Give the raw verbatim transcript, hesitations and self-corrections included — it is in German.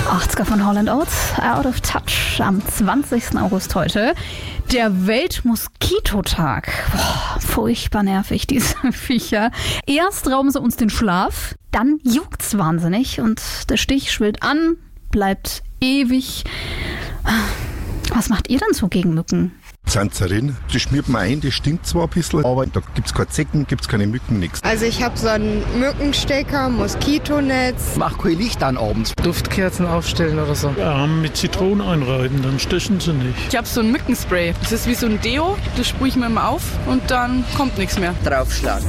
achtziger von Holland Oates, Out of Touch, am zwanzigsten August heute. Der Weltmoskitotag. Boah, furchtbar nervig, diese Viecher. Erst rauben sie uns den Schlaf, dann juckt's wahnsinnig und der Stich schwillt an, bleibt ewig. Was macht ihr denn so gegen Mücken? Zanzarin, die schmiert man ein, die stinkt zwar ein bisschen, aber da gibt's keine Zecken, gibt's keine Mücken, nichts. Also ich habe so einen Mückenstecker, Moskitonetz. Mach kein Licht an abends. Duftkerzen aufstellen oder so. Ja, mit Zitronen einreiben, dann stechen sie nicht. Ich habe so ein Mückenspray. Das ist wie so ein Deo, das sprühe ich mir immer auf und dann kommt nichts mehr. Draufschlagen.